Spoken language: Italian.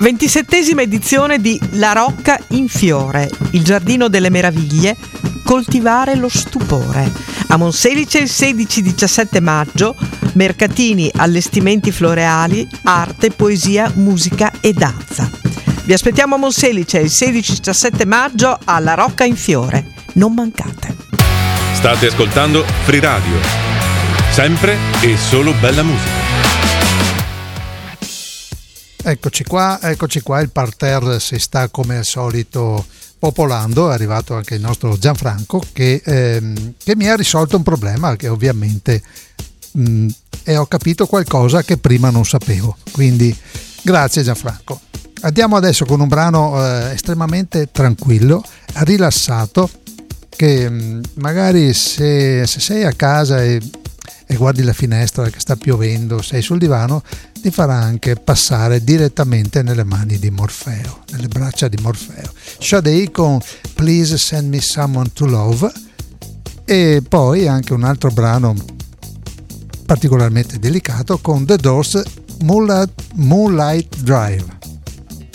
27esima edizione di La Rocca in Fiore, il giardino delle meraviglie, coltivare lo stupore. A Monselice il 16-17 maggio, mercatini, allestimenti floreali, arte, poesia, musica e danza. Vi aspettiamo a Monselice il 16-17 maggio alla Rocca in Fiore. Non mancate. State ascoltando Free Radio. Sempre e solo bella musica. Eccoci qua, il parterre si sta come al solito popolando. È arrivato anche il nostro Gianfranco che mi ha risolto un problema che ovviamente e ho capito qualcosa che prima non sapevo, quindi grazie Gianfranco. Andiamo adesso con un brano estremamente tranquillo, rilassato, che magari se sei a casa e guardi la finestra che sta piovendo, sei sul divano, ti farà anche passare direttamente nelle mani di Morfeo, nelle braccia di Morfeo. Sade con Please Send Me Someone to Love, e poi anche un altro brano particolarmente delicato con The Doors, Moonlight Drive.